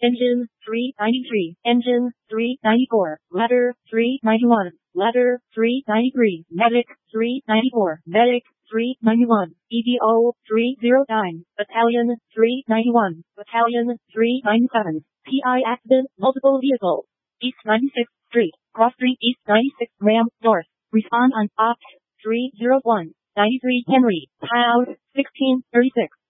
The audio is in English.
Engine 393. Engine 394. Ladder 391. Ladder 393. Medic 394. Medic 391. EDO 309. Battalion 391. Battalion 397. PI accident, multiple vehicles. East 96th Street, Cross Street East 96th Ram, North. Respond on Opt 301. 93 Henry, House 1636.